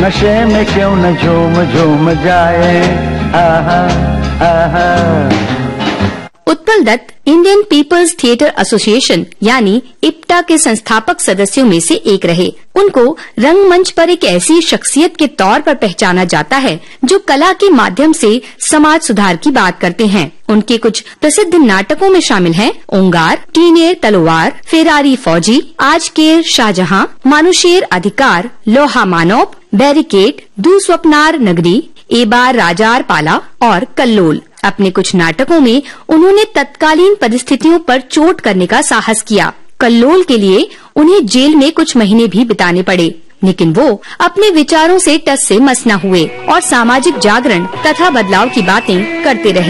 नशे में क्यों न झूम झूम जाए, आहा आहा। Utpal Dutt Indian peoples theatre association यानी इप्टा के संस्थापक सदस्यों में से एक रहे। उनको रंगमंच पर एक ऐसी शख्सियत के तौर पर पहचाना जाता है जो कला के माध्यम से समाज सुधार की बात करते हैं। उनके कुछ प्रसिद्ध नाटकों में शामिल हैं ओंगार, टीने तलवार, फेरारी फौजी, आजकेर शाहजहां, मानुषेर अधिकार, लोहा मानव, बैरिकेड, दुस्वप्नार नगरी, एबार राजार पाला और कल्लोल। अपने कुछ नाटकों में उन्होंने तत्कालीन परिस्थितियों पर चोट करने का साहस किया। कल्लोल के लिए उन्हें जेल में कुछ महीने भी बिताने पड़े, लेकिन वो अपने विचारों से टस से मस न हुए और सामाजिक जागरण तथा बदलाव की बातें करते रहे।